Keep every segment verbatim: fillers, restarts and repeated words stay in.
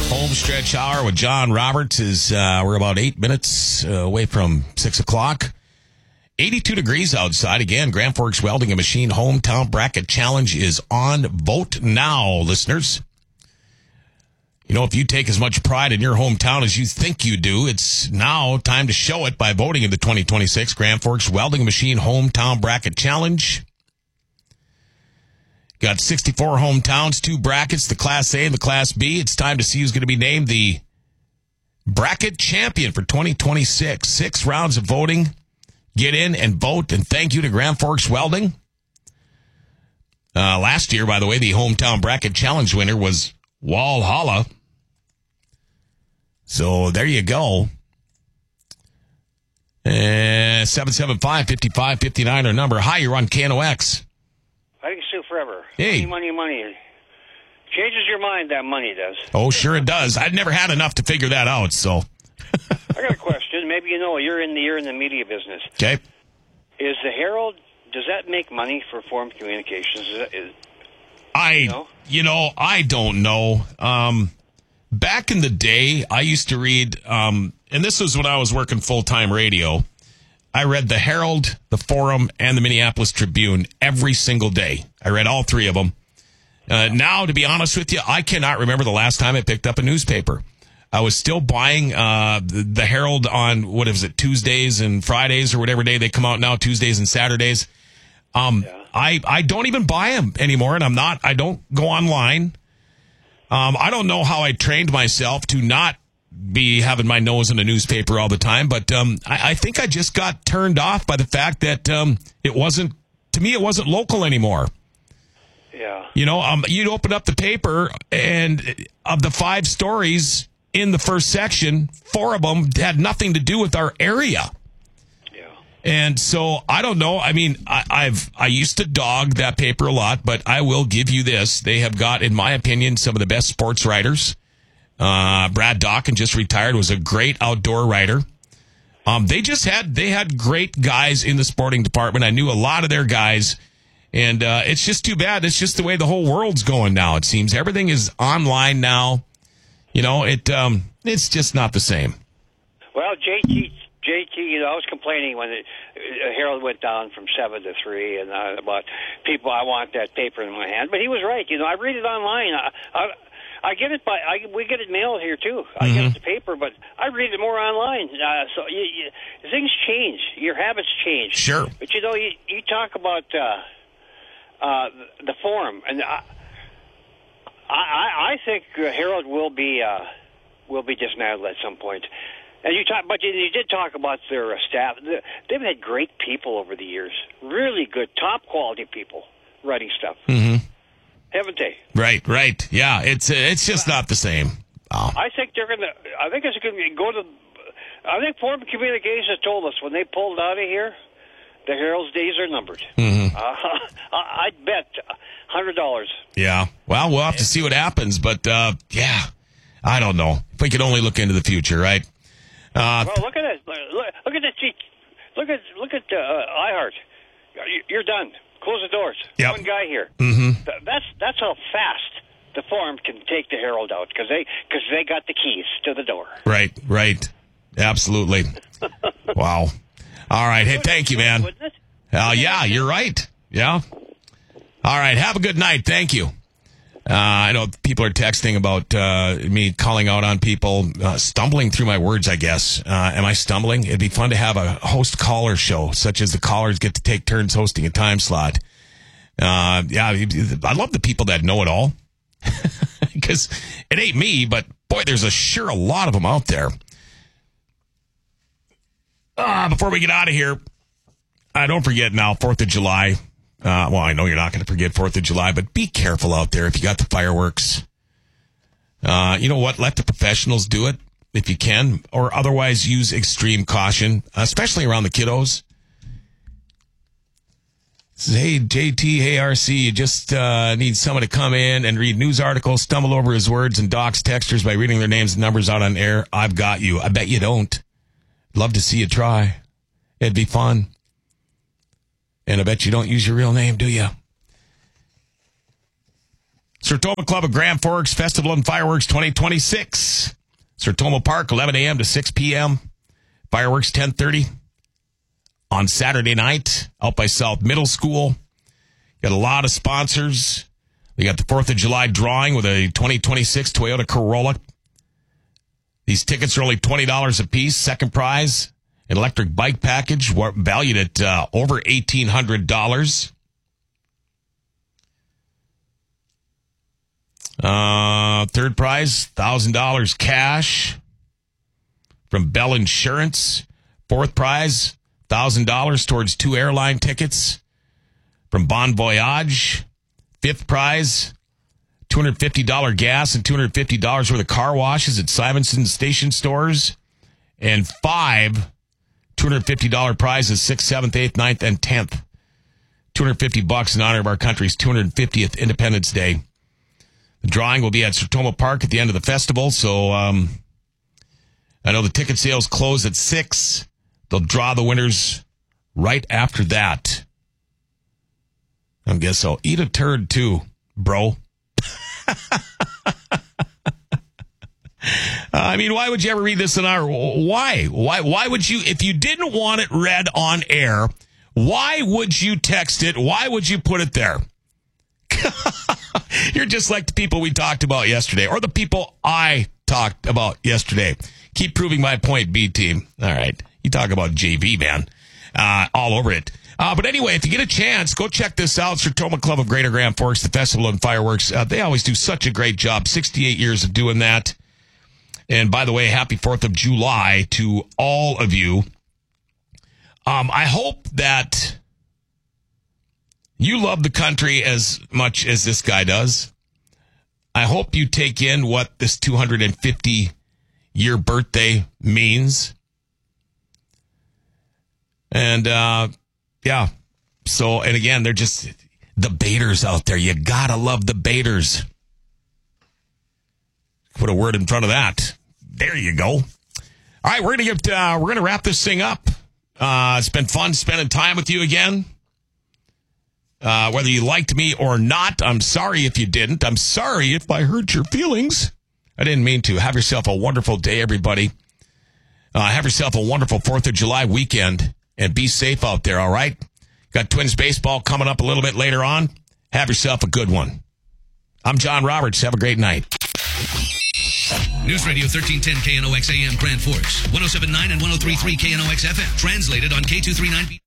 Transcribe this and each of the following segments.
Home stretch hour with John Roberts is, uh, we're about eight minutes uh, away from six o'clock. eighty-two degrees outside. Again, Grand Forks Welding and Machine Hometown Bracket Challenge is on. Vote now, listeners. You know, if you take as much pride in your hometown as you think you do, it's now time to show it by voting in the twenty twenty-six Grand Forks Welding and Machine Hometown Bracket Challenge. Got sixty-four hometowns, two brackets, the Class A and the Class B. It's time to see who's going to be named the bracket champion for twenty twenty-six. Six rounds of voting. Get in and vote, and thank you to Grand Forks Welding. Uh, last year, by the way, the hometown bracket challenge winner was Walhalla. So there you go. Uh, seven seven five, five five five nine, our number. Hi, you're on K N O X. I can sue forever. Hey. Money, money, money. Changes your mind, that money does. Oh, sure it does. I've never had enough to figure that out, so. I got a question. Maybe you know, you're in the you're in the media business. Okay. Is the Herald, does that make money for Forum Communications? Is that, is, I, you know? you know, I don't know. Um, back in the day, I used to read, um, and this was when I was working full-time radio. I read the Herald, the Forum, and the Minneapolis Tribune every single day. I read all three of them. Uh, now, to be honest with you, I cannot remember the last time I picked up a newspaper. I was still buying uh, the, the Herald on, what is it, Tuesdays and Fridays or whatever day they come out now, Tuesdays and Saturdays. Um, yeah. I, I don't even buy them anymore, and I'm not, I don't go online. Um, I don't know how I trained myself to not be having my nose in a newspaper all the time, but um, I, I think I just got turned off by the fact that um, it wasn't, to me, it wasn't local anymore. Yeah. You know, um, you'd open up the paper, and of the five stories in the first section, four of them had nothing to do with our area. Yeah. And so I don't know. I mean, I, I've I used to dog that paper a lot, but I will give you this: they have got, in my opinion, some of the best sports writers. Uh, Brad Dawkins just retired, was a great outdoor writer. Um, they just had they had great guys in the sporting department. I knew a lot of their guys, and uh, it's just too bad. It's just the way the whole world's going now. It seems everything is online now. You know, it um, it's just not the same. Well, J T, J T, you know, I was complaining when it, uh, Herald went down from seven to three, and uh, about people. I want that paper in my hand, but he was right. You know, I read it online. I, I, I get it by I, we get it mailed here too. I mm-hmm. get it the paper, but I read it more online. Uh, so you, you, things change. Your habits change. Sure. But you know, you, you talk about uh, uh, the forum, and I, I, I think Herald will be uh, will be dismantled at some point. And you talk, but you, you did talk about their uh, staff. They've had great people over the years, really good, top quality people writing stuff. Mm-hmm. Haven't they? Right, right. Yeah, it's uh, it's just not the same. Oh. I think they're going to. I think it's going to go to. I think Forum Communications told us when they pulled out of here, the Herald's days are numbered. Mm-hmm. Uh, I'd bet one hundred dollars. Yeah. Well, we'll have to see what happens, but uh, yeah, I don't know. If we could only look into the future, right? Uh, well, look at it. Look, look at the. Look at look at uh, iHeart. You're done. Close the doors. Yep. One guy here. Mm-hmm. That's that's how fast the Forum can take the Herald out because they because they got the keys to the door. Right, right, absolutely. Wow. All right. Hey, thank you, man. Uh, yeah, you're right. Yeah. All right. Have a good night. Thank you. Uh, I know people are texting about uh, me calling out on people, uh, stumbling through my words, I guess. Uh, am I stumbling? It'd be fun to have a host-caller show, such as the callers get to take turns hosting a time slot. Uh, yeah, I love the people that know it all. Because it ain't me, but, boy, there's a sure a lot of them out there. Uh, before we get out of here, uh, don't forget now, fourth of July. Uh, well, I know you're not going to forget fourth of July, but be careful out there if you got the fireworks. Uh, you know what? Let the professionals do it if you can, or otherwise use extreme caution, especially around the kiddos. Says, hey, J T, hey, R C, you just uh, need someone to come in and read news articles, stumble over his words, and dox texters by reading their names and numbers out on air. I've got you. I bet you don't. Love to see you try. It'd be fun. And I bet you don't use your real name, do you? Sertoma Club of Grand Forks Festival and Fireworks twenty twenty-six. Sertoma Park, eleven a.m. to six p.m. Fireworks, ten thirty. On Saturday night, out by South Middle School. Got a lot of sponsors. We got the fourth of July drawing with a twenty twenty-six Toyota Corolla. These tickets are only twenty dollars a piece. Second prize, an electric bike package valued at uh, over eighteen hundred dollars. Uh, third prize, one thousand dollars cash from Bell Insurance. Fourth prize, one thousand dollars towards two airline tickets from Bon Voyage. Fifth prize, two hundred fifty dollars gas and two hundred fifty dollars worth of car washes at Simonson Station Stores. And five, two hundred fifty dollars prizes, sixth, seventh, eighth, ninth, and tenth. two hundred fifty bucks in honor of our country's two hundred fiftieth Independence Day. The drawing will be at Sertoma Park at the end of the festival, so um, I know the ticket sales close at six. They'll draw the winners right after that. I guess I'll eat a turd too, bro. I mean, why would you ever read this in our... Why? Why Why would you... If you didn't want it read on air, why would you text it? Why would you put it there? You're just like the people we talked about yesterday, or the people I talked about yesterday. Keep proving my point, B-Team. All right. You talk about J V, man. Uh, all over it. Uh, but anyway, if you get a chance, go check this out. Sertoma Club of Greater Grand Forks, the Festival and Fireworks. Uh, they always do such a great job. sixty-eight years of doing that. And by the way, happy fourth of July to all of you. Um, I hope that you love the country as much as this guy does. I hope you take in what this two hundred fifty year birthday means. And, uh, yeah. So, and again, they're just the baiters out there. You gotta love the baiters. Put a word in front of that. There you go. All right, we're gonna get, uh, we're gonna wrap this thing up. Uh, it's been fun spending time with you again. Uh, whether you liked me or not, I'm sorry if you didn't. I'm sorry if I hurt your feelings. I didn't mean to. Have yourself a wonderful day, everybody. Uh, have yourself a wonderful fourth of July weekend, and be safe out there, all right? Got Twins baseball coming up a little bit later on. Have yourself a good one. I'm John Roberts. Have a great night. News Radio thirteen ten K N O X A M Grand Forks, one oh seven point nine and one oh three point three K N O X F M. Translated on K two thirty-nine B.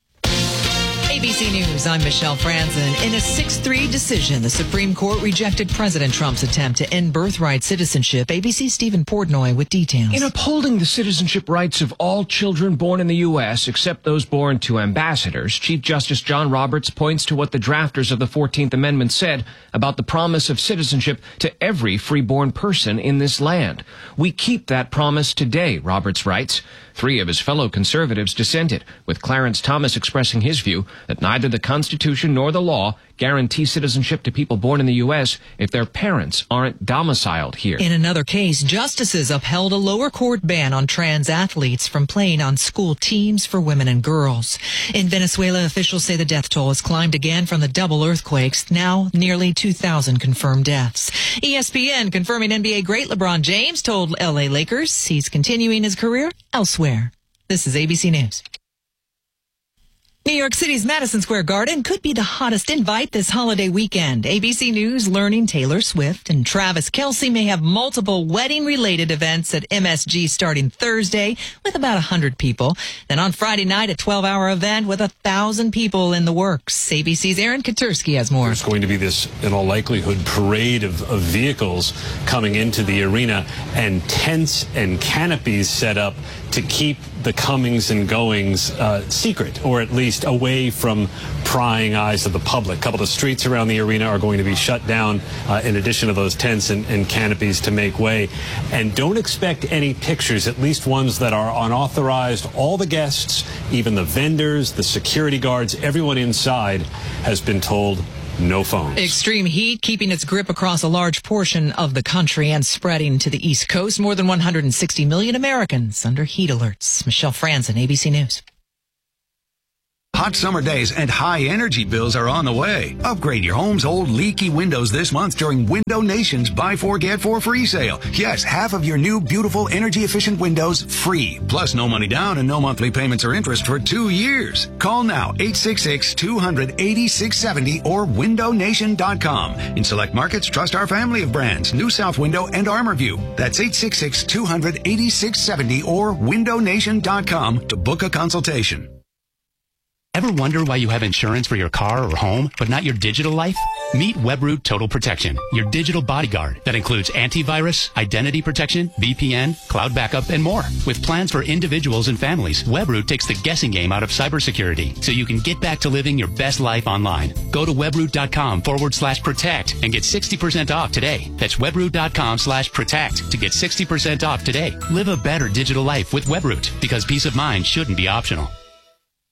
A B C News, I'm Michelle Franzen. In a six three decision, the Supreme Court rejected President Trump's attempt to end birthright citizenship. A B C's Stephen Portnoy with details. In upholding the citizenship rights of all children born in the U S, except those born to ambassadors, Chief Justice John Roberts points to what the drafters of the fourteenth Amendment said about the promise of citizenship to every freeborn person in this land. We keep that promise today, Roberts writes. Three of his fellow conservatives dissented, with Clarence Thomas expressing his view that neither the Constitution nor the law guarantee citizenship to people born in the U S if their parents aren't domiciled here. In another case, justices upheld a lower court ban on trans athletes from playing on school teams for women and girls. In Venezuela, officials say the death toll has climbed again from the double earthquakes, now nearly two thousand confirmed deaths. E S P N confirming N B A great LeBron James told L A Lakers he's continuing his career elsewhere. This is A B C News. New York City's Madison Square Garden could be the hottest invite this holiday weekend. A B C News learning Taylor Swift and Travis Kelce may have multiple wedding-related events at M S G starting Thursday with about one hundred people. Then on Friday night, a twelve-hour event with one thousand people in the works. A B C's Aaron Katursky has more. There's going to be this, in all likelihood, parade of, of vehicles coming into the arena and tents and canopies set up to keep the comings and goings uh, secret, or at least away from prying eyes of the public. A couple of streets around the arena are going to be shut down uh, in addition to those tents and, and canopies to make way. And don't expect any pictures, at least ones that are unauthorized. All the guests, even the vendors, the security guards, everyone inside has been told no phones. Extreme heat keeping its grip across a large portion of the country and spreading to the East Coast. More than one hundred sixty million Americans under heat alerts. Michelle Franzen, A B C News. Hot summer days and high energy bills are on the way. Upgrade your home's old leaky windows this month during Window Nation's Buy Four, Get Four free sale. Yes, half of your new, beautiful, energy-efficient windows free. Plus no money down and no monthly payments or interest for two years. Call now, eight six six, two hundred, eighty-six seventy or window nation dot com. In select markets, trust our family of brands, New South Window and ArmorView. That's eight six six, two hundred, eighty-six seventy or window nation dot com to book a consultation. Ever wonder why you have insurance for your car or home, but not your digital life? Meet Webroot Total Protection, your digital bodyguard that includes antivirus, identity protection, V P N, cloud backup, and more. With plans for individuals and families, Webroot takes the guessing game out of cybersecurity so you can get back to living your best life online. Go to webroot.com forward slash protect and get sixty percent off today. That's webroot.com slash protect to get sixty percent off today. Live a better digital life with Webroot because peace of mind shouldn't be optional.